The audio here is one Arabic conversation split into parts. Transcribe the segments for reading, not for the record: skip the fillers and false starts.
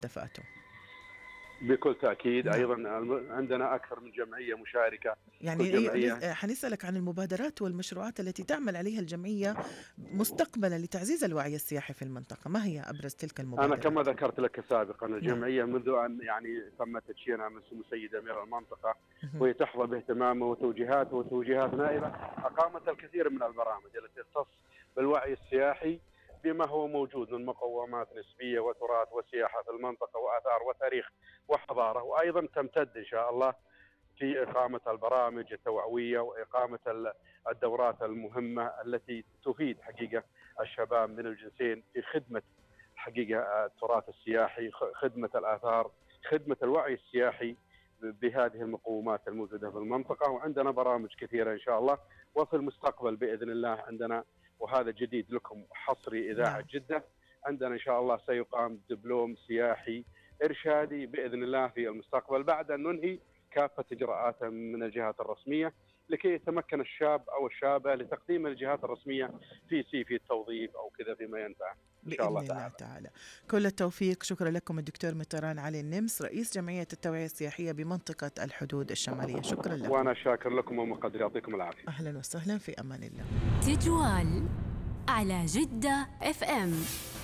اتفقتوا؟ بكل تأكيد. أيضا عندنا أكثر من جمعية مشاركة. يعني حنسألك عن المبادرات والمشروعات التي تعمل عليها الجمعية مستقبلا لتعزيز الوعي السياحي في المنطقة. ما هي أبرز تلك المبادرات؟ أنا كما ذكرت لك سابقا الجمعية منذ أن يعني تم تدشينها من سمو السيد أمير المنطقة وهي تحظى باهتمامه وتوجيهات نائبة، أقامت الكثير من البرامج التي تختص بالوعي السياحي بما هو موجود من مقومات نسبية وتراث وسياحة في المنطقة وآثار وتاريخ وحضارة، وأيضا تمتد إن شاء الله في إقامة البرامج التوعوية وإقامة الدورات المهمة التي تفيد حقيقة الشباب من الجنسين في خدمة حقيقة التراث السياحي، خدمة الآثار، خدمة الوعي السياحي بهذه المقومات الموجودة في المنطقة. وعندنا برامج كثيرة إن شاء الله، وفي المستقبل بإذن الله عندنا، وهذا جديد لكم حصري إذاعة جدة، عندنا إن شاء الله سيقام دبلوم سياحي إرشادي بإذن الله في المستقبل بعد أن ننهي كافة إجراءات من الجهات الرسمية لكي يتمكن الشاب أو الشابة لتقديم الجهات الرسمية في التوظيف أو كذا فيما ينفع إن شاء الله تعالى. كل التوفيق. شكرا لكم الدكتور مطران علي النمس، رئيس جمعية التوعية السياحية بمنطقة الحدود الشمالية. شكرا لكم. وأنا شاكر لكم ومقدر، يعطيكم العافية. أهلا وسهلا، في أمان الله. تجوال على جدة FM.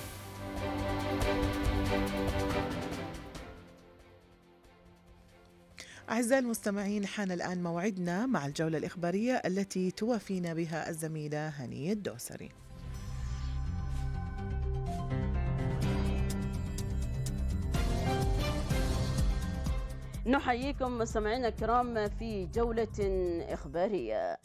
أعزائي المستمعين، حان الآن موعدنا مع الجولة الإخبارية التي توافينا بها الزميلة هنية الدوسري. نحييكم مستمعينا الكرام في جولة إخبارية.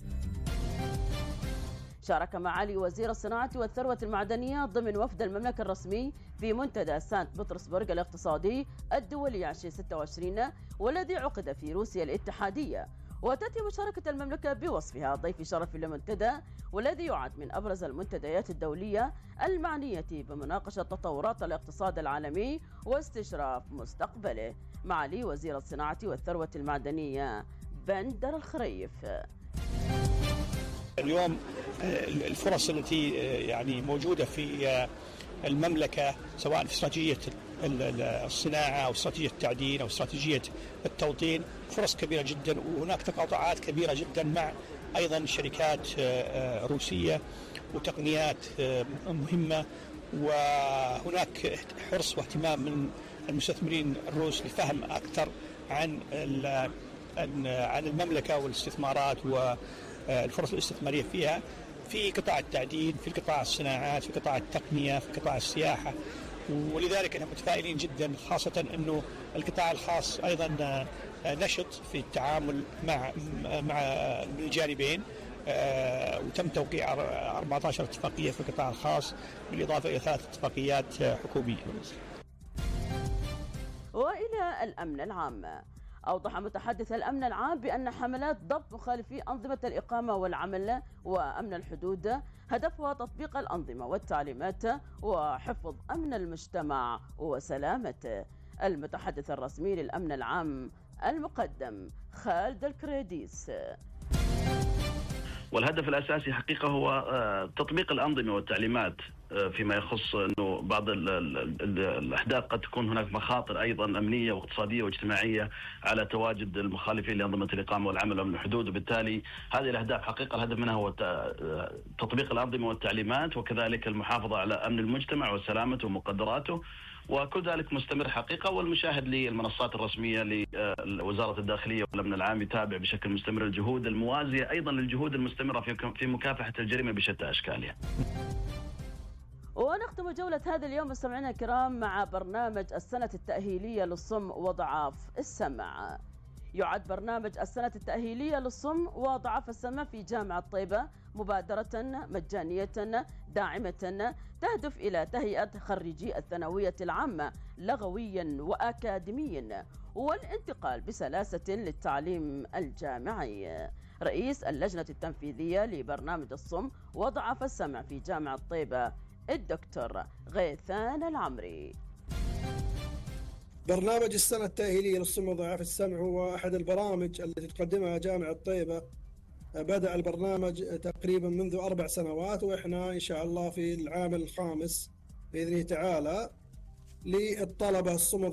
شارك معالي وزير الصناعة والثروة المعدنية ضمن وفد المملكة الرسمي في منتدى سانت بطرسبرغ الاقتصادي الدولي 2026 والذي عقد في روسيا الاتحادية. وتأتي مشاركة المملكة بوصفها ضيف شرف للمنتدى، والذي يعد من أبرز المنتديات الدولية المعنية بمناقشة تطورات الاقتصاد العالمي واستشراف مستقبله. معالي وزير الصناعة والثروة المعدنية بندر الخريف. اليوم الفرص التي يعني موجودة في المملكة سواء في استراتيجية الصناعة أو استراتيجية التعدين أو استراتيجية التوطين فرص كبيرة جدا، وهناك تقاطعات كبيرة جدا مع أيضا شركات روسية وتقنيات مهمة، وهناك حرص واهتمام من المستثمرين الروس لفهم أكثر عن المملكة والاستثمارات والفرص الاستثمارية فيها في قطاع التعدين، في قطاع الصناعات، في قطاع التقنية، في قطاع السياحة. ولذلك احنا متفائلين جدا، خاصة انه القطاع الخاص ايضا نشط في التعامل مع الجانبين، وتم توقيع 14 اتفاقية في القطاع الخاص بالإضافة إلى 3 اتفاقيات حكومية. وإلى الأمن العام. أوضح متحدث الأمن العام بأن حملات ضبط مخالفي أنظمة الإقامة والعمل وأمن الحدود هدفها تطبيق الأنظمة والتعليمات وحفظ أمن المجتمع وسلامته. المتحدث الرسمي للأمن العام المقدم خالد الكريديس. والهدف الأساسي حقيقة هو تطبيق الأنظمة والتعليمات فيما يخص أنه بعض الأحداث قد تكون هناك مخاطر أيضا أمنية واقتصادية واجتماعية على تواجد المخالفين لأنظمة الإقامة والعمل ومن الحدود، وبالتالي هذه الأهداف حقيقة الهدف منها هو تطبيق الأنظمة والتعليمات وكذلك المحافظة على أمن المجتمع وسلامته ومقدراته، وكل ذلك مستمر حقيقة. والمشاهد للمنصات الرسمية لوزارة الداخلية والأمن العام يتابع بشكل مستمر الجهود الموازية أيضا للجهود المستمرة في مكافحة الجريمة بشتى أشكالها. ونختم جولة هذا اليوم مستمعينا الكرام مع برنامج السنة التأهيلية للصم وضعاف السمع. يعد برنامج السنة التأهيلية للصم وضعاف السمع في جامعة طيبة مبادرة مجانية داعمة تهدف إلى تهيئة خريجي الثانوية العامة لغويا وأكاديميا والانتقال بسلاسة للتعليم الجامعي. رئيس اللجنة التنفيذية لبرنامج الصم وضعاف السمع في جامعة طيبة الدكتور غيثان العمري. برنامج السنة التأهيلية للصم وضعاف السمع هو أحد البرامج التي تقدمها جامعة طيبة. بدأ البرنامج تقريبا منذ 4 سنوات، وإحنا إن شاء الله في العام الخامس بإذنه تعالى. للطلبة الصم